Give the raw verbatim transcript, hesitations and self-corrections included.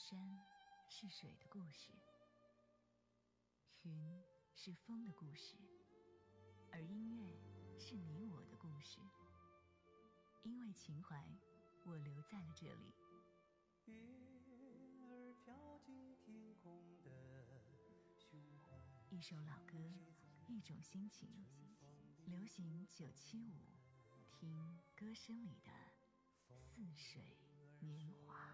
山是水的故事，云是风的故事，而音乐是你我的故事。因为情怀，我留在了这里。 云儿飘进天空的胸怀， 一首老歌，一种心情，流行九七五，听歌声里的似水年华。